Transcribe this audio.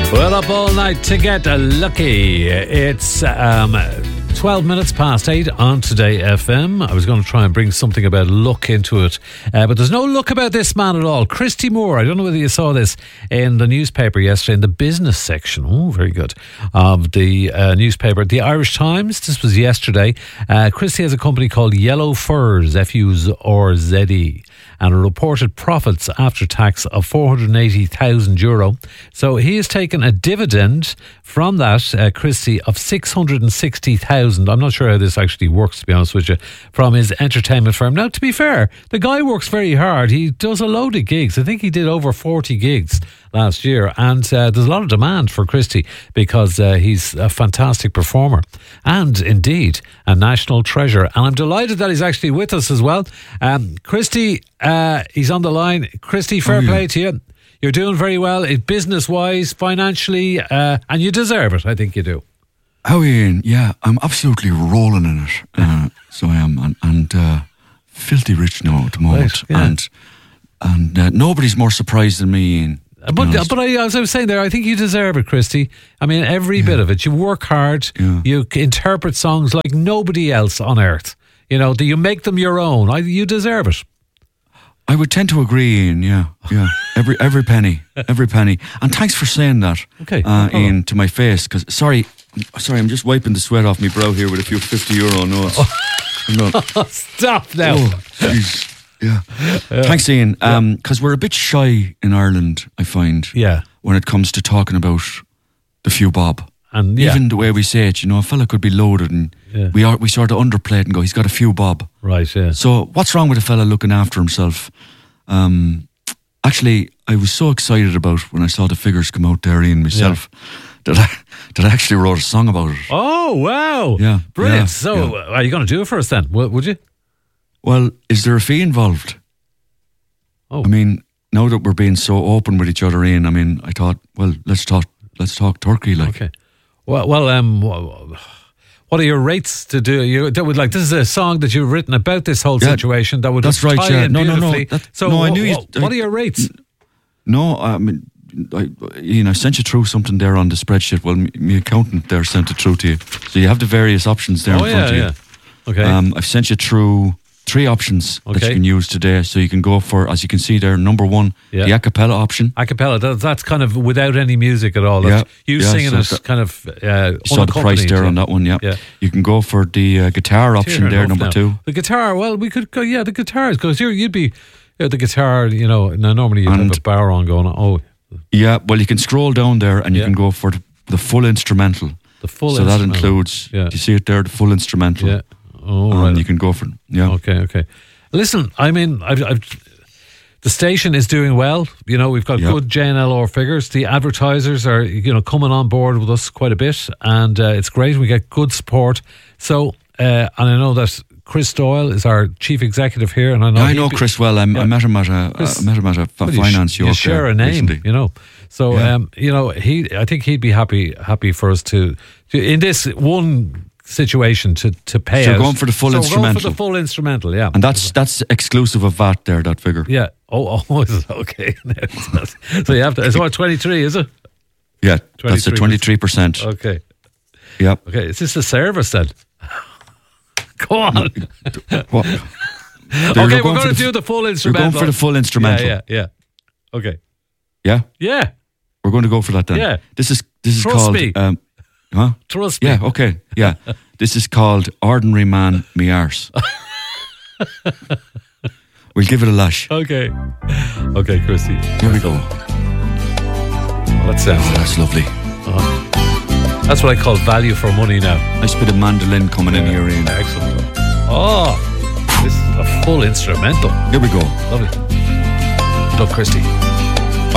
Well, up all night to get lucky. It's 12 minutes past 8 on Today FM. I was going to try and bring something about luck into it, but there's no luck about this man at all. Christy Moore, I don't know whether you saw this in the newspaper yesterday, in the business section, very good, of the newspaper, the Irish Times. This was yesterday. Christy has a company called Yellow Furs, F-U-R-Z-E, and a reported profits after tax of €480,000. So he has taken a dividend from that, Christy, of $660,000. I'm not sure how this actually works, to be honest with you, from his entertainment firm. Now, to be fair, the guy works very hard. He does a load of gigs. I think he did over 40 gigs last year, and there's a lot of demand for Christy because he's a fantastic performer and indeed a national treasure. And I'm delighted that he's actually with us as well. Christy, he's on the line. Christy, fair play to you. You're doing very well, business-wise, financially, and you deserve it. I think you do. How are you, Ian? Yeah, I'm absolutely rolling in it. So I am, and filthy rich now at the moment. Right, yeah. And nobody's more surprised than me, Ian. But as I was saying there, I think you deserve it, Christy. I mean, every bit of it. You work hard. Yeah. You interpret songs like nobody else on earth. You know, you make them your own. You deserve it. I would tend to agree, Ian. Yeah. Every penny. And thanks for saying that, Ian, to my face. Because sorry, I'm just wiping the sweat off my brow here with a few €50 notes. Stop now. Oh, jeez. Yeah. Thanks, Ian. Because we're a bit shy in Ireland, I find. Yeah. When it comes to talking about the few bob. And even the way we say it, a fella could be loaded and we sort of underplay it and go, he's got a few bob. Right, yeah. So what's wrong with a fella looking after himself? Actually, I was so excited about when I saw the figures come out there, Ian, myself, that I actually wrote a song about it. Oh, wow. Yeah. Brilliant. So are you going to do it for us then? Would you? Well, is there a fee involved? Oh. I mean, now that we're being so open with each other, Ian, I mean, I thought, well, let's talk Turkey, like. Okay. Well, what are your rates to do? This is a song that you've written about this whole situation that would tie in beautifully. No. I knew what are your rates? No, I mean, I sent you through something there on the spreadsheet. Well, my accountant there sent it through to you. So you have the various options there in front of you. Okay. I've sent you through 3 options that you can use today. So you can go for, as you can see there, number 1, the a cappella option. A cappella, that's kind of without any music at all. That's you singing it kind of saw the price there on that one, yeah. You can go for the guitar option there, number 2. The guitar, well, we could go, the guitars, because you'd be, the guitar, now normally you'd have a bar on going, Yeah, well, you can scroll down there and you can go for the full instrumental. The full so instrumental. That includes, do you see it there, the full instrumental? Yeah. Oh, right. You can go for Okay. Listen, I mean, the station is doing well. We've got good JNLR figures. The advertisers are, coming on board with us quite a bit, and it's great. We get good support. So, and I know that Chris Doyle is our chief executive here, and I know Chris well. I met him at a finance you share a name, recently. So, I think he'd be happy for us to in this one situation to pay out. So going for the full instrumental. Going for the full instrumental, yeah. And that's exclusive of VAT there, that figure. Yeah. Oh, is it? Okay. So you have to, it's what, 23, is it? Yeah, that's the 23%. Okay. Yep. Okay, is this a service then? Go on. What? Okay, we're going to do the full instrumental. We're going for the full instrumental. Yeah. Okay. Yeah? Yeah. We're going to go for that then. Yeah. This is Trust called... me. Huh? Trust me. Yeah, okay. Yeah. This is called Ordinary Man Me Arse. We'll give it a lash. Okay, Chrissy. Here we go. That sounds that's lovely. That's what I call value for money now. Nice bit of mandolin coming in here, Ian. Excellent. Oh, this is a full instrumental. Here we go. Lovely. Look, Christy.